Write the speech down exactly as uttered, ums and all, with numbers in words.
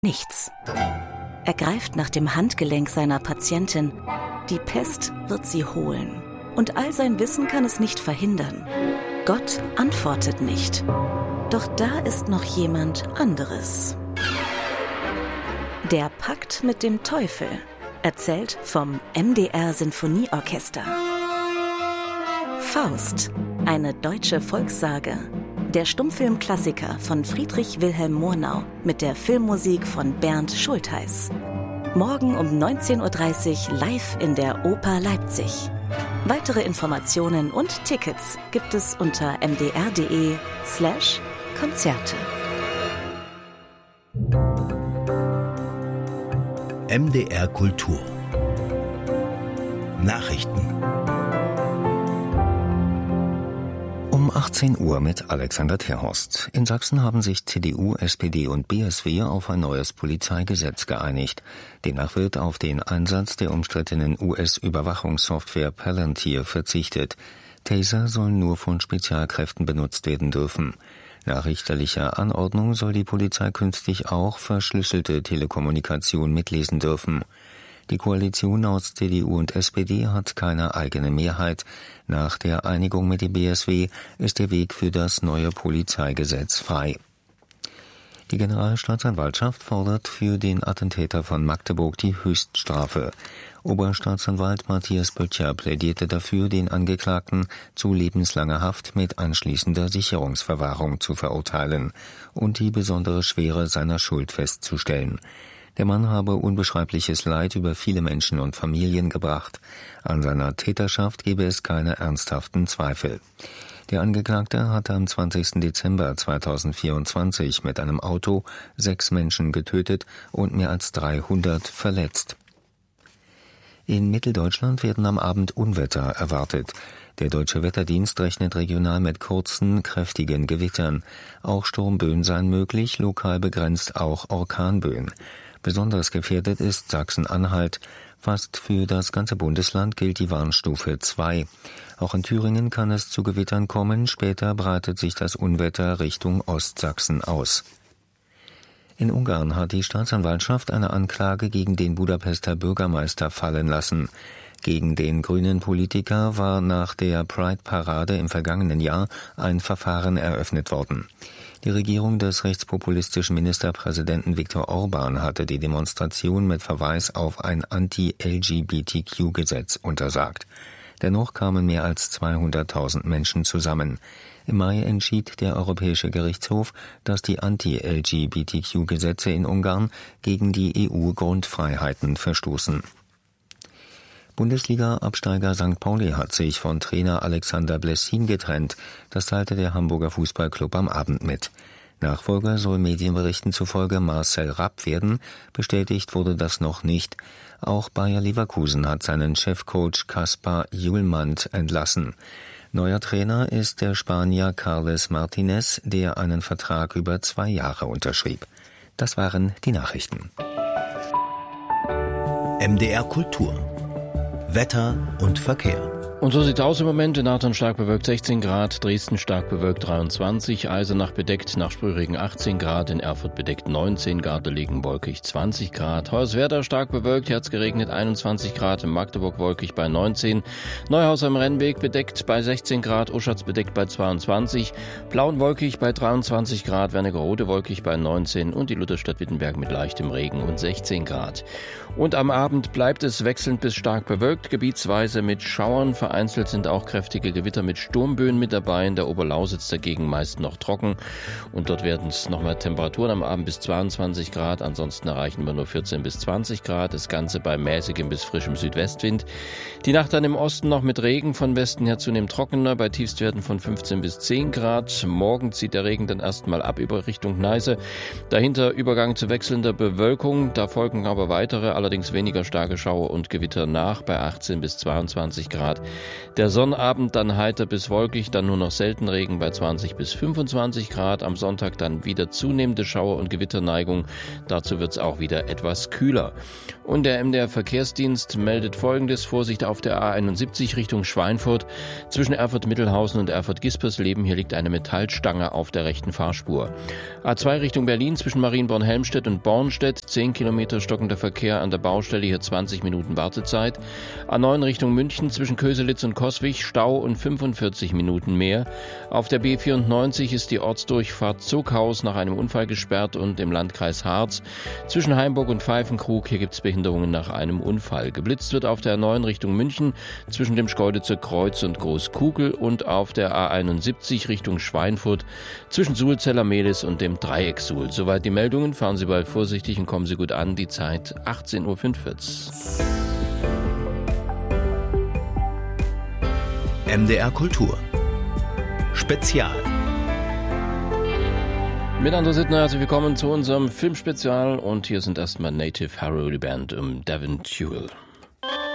Nichts. Er greift nach dem Handgelenk seiner Patientin. Die Pest wird sie holen. Und all sein Wissen kann es nicht verhindern. Gott antwortet nicht. Doch da ist noch jemand anderes. Der Pakt mit dem Teufel. Erzählt vom M D R Sinfonieorchester. Faust. Eine deutsche Volkssage. Der Stummfilmklassiker von Friedrich Wilhelm Murnau mit der Filmmusik von Bernd Schultheiss. Morgen um neunzehn Uhr dreißig live in der Oper Leipzig. Weitere Informationen und Tickets gibt es unter mdr.de slash Konzerte. M D R Kultur Nachrichten um achtzehn Uhr mit Alexander Terhorst. In Sachsen haben sich C D U, S P D und B S W auf ein neues Polizeigesetz geeinigt. Demnach wird auf den Einsatz der umstrittenen U S-Überwachungssoftware Palantir verzichtet. Taser sollen nur von Spezialkräften benutzt werden dürfen. Nach richterlicher Anordnung soll die Polizei künftig auch verschlüsselte Telekommunikation mitlesen dürfen. Die Koalition aus C D U und S P D hat keine eigene Mehrheit. Nach der Einigung mit dem B S W ist der Weg für das neue Polizeigesetz frei. Die Generalstaatsanwaltschaft fordert für den Attentäter von Magdeburg die Höchststrafe. Oberstaatsanwalt Matthias Böttcher plädierte dafür, den Angeklagten zu lebenslanger Haft mit anschließender Sicherungsverwahrung zu verurteilen und die besondere Schwere seiner Schuld festzustellen. Der Mann habe unbeschreibliches Leid über viele Menschen und Familien gebracht. An seiner Täterschaft gebe es keine ernsthaften Zweifel. Der Angeklagte hatte am zwanzigsten Dezember zweitausendvierundzwanzig mit einem Auto sechs Menschen getötet und mehr als dreihundert verletzt. In Mitteldeutschland werden am Abend Unwetter erwartet. Der Deutsche Wetterdienst rechnet regional mit kurzen, kräftigen Gewittern. Auch Sturmböen seien möglich, lokal begrenzt auch Orkanböen. Besonders gefährdet ist Sachsen-Anhalt. Fast für das ganze Bundesland gilt die Warnstufe zwei. Auch in Thüringen kann es zu Gewittern kommen. Später breitet sich das Unwetter Richtung Ostsachsen aus. In Ungarn hat die Staatsanwaltschaft eine Anklage gegen den Budapester Bürgermeister fallen lassen. Gegen den grünen Politiker war nach der Pride-Parade im vergangenen Jahr ein Verfahren eröffnet worden. Die Regierung des rechtspopulistischen Ministerpräsidenten Viktor Orban hatte die Demonstration mit Verweis auf ein Anti-L G B T Q-Gesetz untersagt. Dennoch kamen mehr als zweihunderttausend Menschen zusammen. Im Mai entschied der Europäische Gerichtshof, dass die Anti-L G B T Q-Gesetze in Ungarn gegen die E U-Grundfreiheiten verstoßen. Bundesliga-Absteiger Sankt Pauli hat sich von Trainer Alexander Blessin getrennt. Das teilte der Hamburger Fußballclub am Abend mit. Nachfolger soll Medienberichten zufolge Marcel Rapp werden. Bestätigt wurde das noch nicht. Auch Bayer Leverkusen hat seinen Chefcoach Kaspar Hjulmand entlassen. Neuer Trainer ist der Spanier Carles Martinez, der einen Vertrag über zwei Jahre unterschrieb. Das waren die Nachrichten. M D R Kultur Wetter und Verkehr. Und so sieht's aus im Moment. In Nathan stark bewölkt sechzehn Grad, Dresden stark bewölkt dreiundzwanzig, Eisenach bedeckt, nach Sprühregen achtzehn Grad, in Erfurt bedeckt neunzehn, Gardelegen wolkig zwanzig Grad, Hoyerswerda stark bewölkt, hier hat's geregnet einundzwanzig Grad, in Magdeburg wolkig bei neunzehn, Neuhaus am Rennweg bedeckt bei sechzehn Grad, Uschatz bedeckt bei zweiundzwanzig, Plauen wolkig bei dreiundzwanzig Grad, Wernigerode wolkig bei neunzehn und die Lutherstadt Wittenberg mit leichtem Regen und sechzehn Grad. Und am Abend bleibt es wechselnd bis stark bewölkt, gebietsweise mit Schauern. Vereinzelt sind auch kräftige Gewitter mit Sturmböen mit dabei. In der Oberlausitz dagegen meist noch trocken. Und dort werden es nochmal Temperaturen am Abend bis zweiundzwanzig Grad. Ansonsten erreichen wir nur vierzehn bis zwanzig Grad. Das Ganze bei mäßigem bis frischem Südwestwind. Die Nacht dann im Osten noch mit Regen, von Westen her zunehmend trockener, bei Tiefstwerten von fünfzehn bis zehn Grad. Morgen zieht der Regen dann erstmal ab über Richtung Neiße. Dahinter Übergang zu wechselnder Bewölkung. Da folgen aber weitere, allerdings weniger starke Schauer und Gewitter nach bei achtzehn bis zweiundzwanzig Grad. Der Sonnabend dann heiter bis wolkig, dann nur noch selten Regen bei zwanzig bis fünfundzwanzig Grad. Am Sonntag dann wieder zunehmende Schauer- und Gewitterneigung. Dazu wird es auch wieder etwas kühler. Und der M D R-Verkehrsdienst meldet Folgendes. Vorsicht auf der A einundsiebzig Richtung Schweinfurt. Zwischen Erfurt-Mittelhausen und Erfurt-Gispersleben. Hier liegt eine Metallstange auf der rechten Fahrspur. A zwei Richtung Berlin zwischen Marienborn-Helmstedt und Bornstedt. zehn Kilometer stockender Verkehr an der Baustelle. Hier zwanzig Minuten Wartezeit. A neun Richtung München zwischen Köselitz und Coswig. Stau und fünfundvierzig Minuten mehr. Auf der B vierundneunzig ist die Ortsdurchfahrt Zuckhaus nach einem Unfall gesperrt und im Landkreis Harz. Zwischen Heimburg und Pfeifenkrug. Hier gibt es Behinderungen nach einem Unfall. Geblitzt wird auf der A neun Richtung München zwischen dem Schkeuditzer Kreuz und Großkugel und auf der A einundsiebzig Richtung Schweinfurt zwischen Suhlzeller Mehlis und dem Dreieck Suhl. Soweit die Meldungen. Fahren Sie bald vorsichtig und kommen Sie gut an. Die Zeit achtzehn Uhr fünfundvierzig. M D R Kultur Spezial. Mit André Sittner, herzlich willkommen zu unserem Filmspezial und hier sind erstmal Native Harrow, die Band um Devin Tewell.